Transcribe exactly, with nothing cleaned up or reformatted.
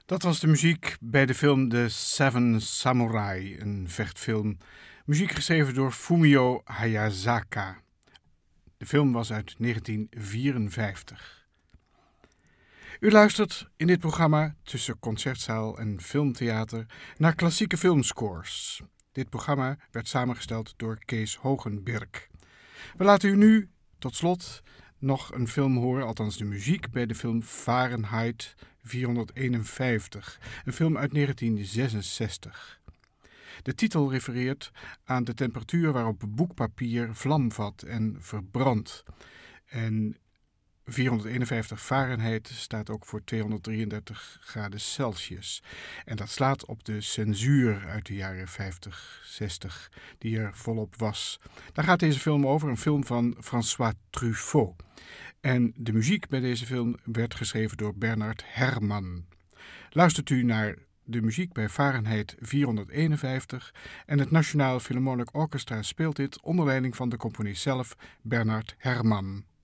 Dat was de muziek bij de film The Seven Samurai, een vechtfilm. Muziek geschreven door Fumio Hayasaka. De film was uit negentien vierenvijftig. U luistert in dit programma tussen concertzaal en filmtheater naar klassieke filmscores. Dit programma werd samengesteld door Kees Hogenberg. We laten u nu, tot slot, nog een film horen, althans de muziek, bij de film Fahrenheit vierhonderdeenenvijftig, een film uit negentien zesenzestig. De titel refereert aan de temperatuur waarop boekpapier vlam vat en verbrandt. En vierhonderdeenenvijftig Fahrenheit staat ook voor tweehonderddrieëndertig graden Celsius. En dat slaat op de censuur uit de jaren vijftig, zestig, die er volop was. Daar gaat deze film over, een film van François Truffaut. En de muziek bij deze film werd geschreven door Bernard Herrmann. Luistert u naar de muziek bij Fahrenheit vierhonderdeenenvijftig en het Nationaal Philharmonic Orchestra speelt dit onder leiding van de componist zelf, Bernard Herrmann.